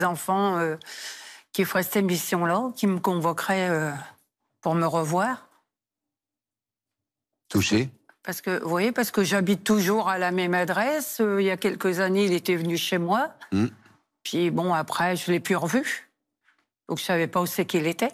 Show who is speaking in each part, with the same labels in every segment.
Speaker 1: enfants qui feraient cette émission-là, qui me convoqueraient pour me revoir.
Speaker 2: Touché?
Speaker 1: Parce que, vous voyez, parce que j'habite toujours à la même adresse. Il y a quelques années, il était venu chez moi. Puis bon, après, je ne l'ai plus revu. Donc je ne savais pas où c'est qu'il était.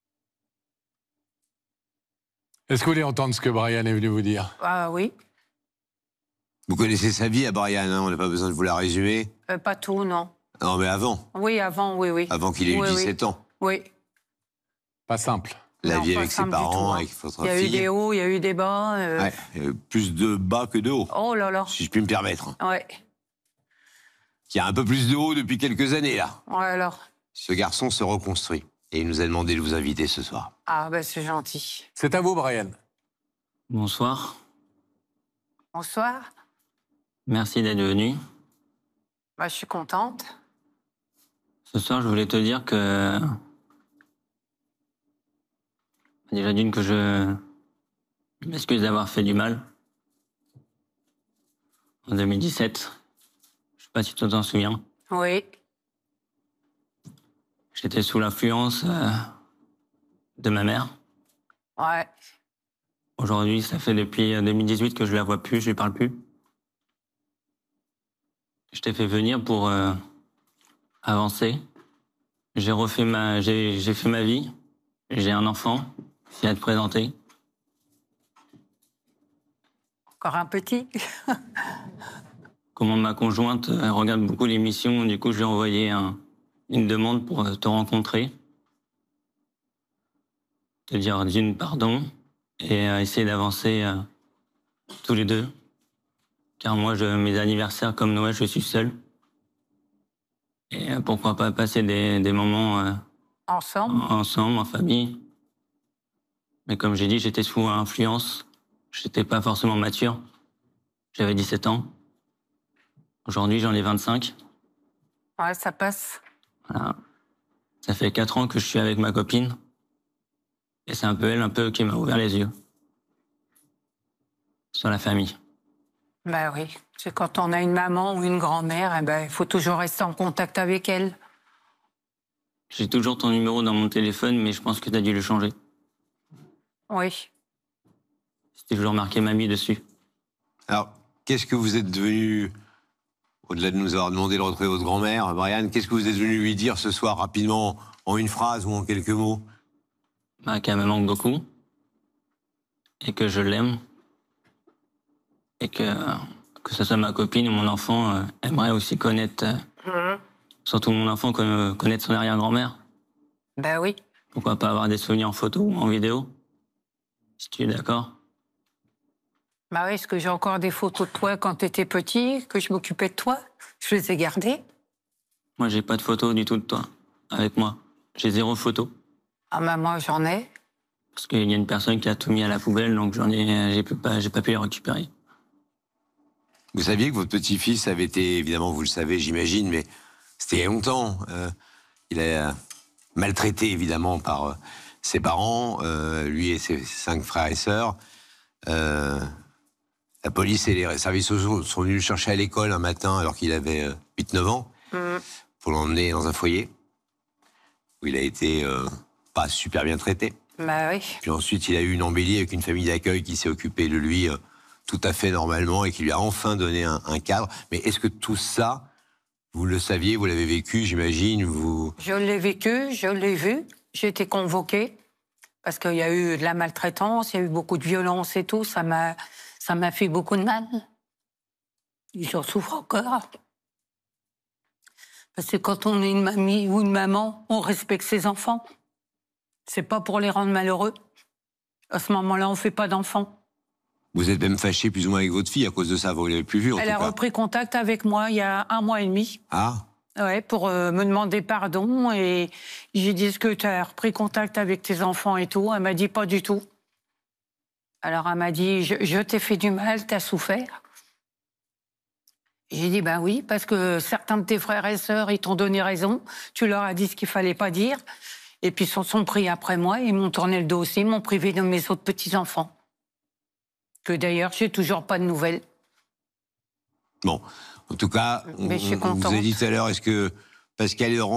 Speaker 3: Est-ce que vous voulez entendre ce que Brian est venu vous dire?
Speaker 1: Ah oui.
Speaker 2: Vous connaissez sa vie à Brian, hein, on n'a pas besoin de vous la résumer.
Speaker 1: Pas tout, non.
Speaker 2: Non, mais avant.
Speaker 1: Oui, avant, oui.
Speaker 2: Avant qu'il ait eu 17 ans.
Speaker 1: Oui.
Speaker 3: Pas simple.
Speaker 2: La
Speaker 1: Non,
Speaker 2: vie
Speaker 1: pas
Speaker 2: avec ses
Speaker 1: simple du
Speaker 2: parents,
Speaker 1: tout, hein.
Speaker 2: avec votre
Speaker 1: Il y a eu
Speaker 2: fille.
Speaker 1: des hauts, il y a eu des bas.
Speaker 2: Ouais, plus de bas que de hauts.
Speaker 1: Oh là là.
Speaker 2: Si je puis me permettre.
Speaker 1: Ouais.
Speaker 2: Il y a un peu plus de hauts depuis quelques années, là.
Speaker 1: Ouais, alors.
Speaker 2: Ce garçon se reconstruit. Et il nous a demandé de vous inviter ce soir.
Speaker 1: Ah, ben c'est gentil.
Speaker 3: C'est à vous, Brian.
Speaker 4: Bonsoir.
Speaker 1: Bonsoir.
Speaker 4: Merci d'être venu.
Speaker 1: Bah, je suis contente.
Speaker 4: Ce soir, je voulais te dire que... Déjà d'une que je m'excuse d'avoir fait du mal. En 2017. Je sais pas si tu t'en souviens.
Speaker 1: Oui.
Speaker 4: J'étais sous l'influence de ma mère.
Speaker 1: Ouais.
Speaker 4: Aujourd'hui, ça fait depuis 2018 que je la vois plus, je lui parle plus. Je t'ai fait venir pour avancer. J'ai fait ma vie. J'ai un enfant, qui à te présenter.
Speaker 1: Encore un petit.
Speaker 4: Comment ma conjointe regarde beaucoup l'émission, du coup je lui ai envoyé une demande pour te rencontrer. Te dire d'une pardon et essayer d'avancer tous les deux. Car moi, mes anniversaires comme Noël, je suis seul. Et pourquoi pas passer des moments
Speaker 1: Ensemble.
Speaker 4: ensemble, en famille. Mais comme j'ai dit, j'étais sous influence. J'étais pas forcément mature. J'avais 17 ans. Aujourd'hui, j'en ai 25.
Speaker 1: Ouais, ça passe.
Speaker 4: Voilà. Ça fait 4 ans que je suis avec ma copine. Et c'est un peu elle qui m'a ouvert les yeux. Sur la famille.
Speaker 1: Ben oui. C'est quand on a une maman ou une grand-mère, eh ben, il faut toujours rester en contact avec elle.
Speaker 4: J'ai toujours ton numéro dans mon téléphone, mais je pense que tu as dû le changer.
Speaker 1: Oui.
Speaker 4: C'était toujours marqué mamie dessus.
Speaker 2: Alors, qu'est-ce que vous êtes devenu, au-delà de nous avoir demandé de retrouver votre grand-mère, Brian, qu'est-ce que vous êtes venu lui dire ce soir, rapidement, en une phrase ou en quelques mots?
Speaker 4: Qu'elle me manque beaucoup. Et que je l'aime. Et que ce soit ma copine ou mon enfant, aimerait aussi connaître, surtout mon enfant, connaître son arrière-grand-mère.
Speaker 1: Ben oui.
Speaker 4: Pourquoi pas avoir des souvenirs en photo ou en vidéo? Si tu es d'accord.
Speaker 1: Bah oui, est-ce que j'ai encore des photos de toi quand tu étais petit, que je m'occupais de toi? Je les ai gardées.
Speaker 4: Moi, j'ai pas de photos du tout de toi, avec moi. J'ai 0 photo.
Speaker 1: Ah bah moi, j'en ai.
Speaker 4: Parce qu'il y a une personne qui a tout mis à la poubelle, donc j'ai pas pu les récupérer.
Speaker 2: Vous saviez que votre petit-fils avait été, évidemment, vous le savez, j'imagine, mais c'était il y a longtemps. Il a maltraité, évidemment, par ses parents, lui et ses 5 frères et sœurs. La police et les services sociaux sont venus le chercher à l'école un matin, alors qu'il avait 8-9 ans, pour l'emmener dans un foyer, où il a été pas super bien traité.
Speaker 1: Bah oui.
Speaker 2: Puis ensuite, il a eu une embellie avec une famille d'accueil qui s'est occupée de lui tout à fait normalement et qui lui a enfin donné un cadre. Mais est-ce que tout ça, vous le saviez, vous l'avez vécu, j'imagine, vous...
Speaker 1: Je l'ai vécu, je l'ai vu. J'ai été convoquée parce qu'il y a eu de la maltraitance, il y a eu beaucoup de violence et tout. Ça m'a fait beaucoup de mal. J'en souffre encore. Parce que quand on est une mamie ou une maman, on respecte ses enfants. C'est pas pour les rendre malheureux. À ce moment-là, on fait pas d'enfants.
Speaker 2: Vous êtes même fâché plus ou moins avec votre fille à cause de ça, vous ne l'avez plus vue en tout
Speaker 1: Elle a
Speaker 2: cas.
Speaker 1: repris contact avec moi il y a 1 mois et demi.
Speaker 2: Ah.
Speaker 1: Ouais, pour me demander pardon. Et j'ai dit, est-ce que tu as repris contact avec tes enfants et tout? Elle m'a dit, pas du tout. Alors elle m'a dit, je t'ai fait du mal, t'as souffert. J'ai dit, ben oui, parce que certains de tes frères et sœurs, ils t'ont donné raison. Tu leur as dit ce qu'il fallait pas dire. Et puis ils sont pris après moi, ils m'ont tourné le dos aussi, ils m'ont privé de mes autres petits-enfants. Que d'ailleurs, j'ai toujours pas de nouvelles.
Speaker 2: Bon, en tout cas, on
Speaker 1: Mais je suis
Speaker 2: vous a
Speaker 1: contente.
Speaker 2: dit tout à l'heure, est-ce que Pascal Laurent.